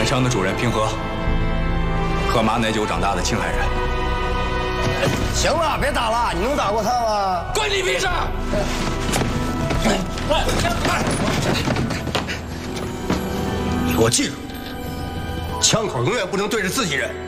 枪的主人平和，喝马奶酒长大的青海人。 行了，别打了，你能打过他吗？ 关你屁事！ 你给我记住，枪口永远不能对着自己人。